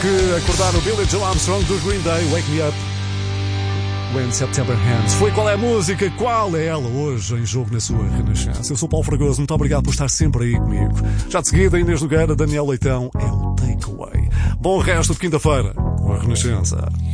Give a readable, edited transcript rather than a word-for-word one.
que acordar o Billy Joe Armstrong do Green Day, Wake Me Up When September Ends. Foi Qual é a Música, qual é ela hoje em jogo na sua Renascença. Eu sou o Paulo Fragoso, muito obrigado por estar sempre aí comigo. Já de seguida, Inês Nogueira, Daniel Leitão, é o Takeaway. Bom resto de quinta-feira com a Renascença.